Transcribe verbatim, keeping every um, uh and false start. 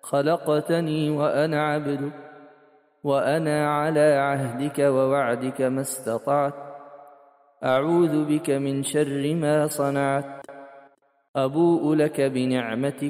خلقتني وأنا عبدك، وأنا على عهدك ووعدك ما استطعت، أعوذ بك من شر ما صنعت، أبوء لك بنعمتك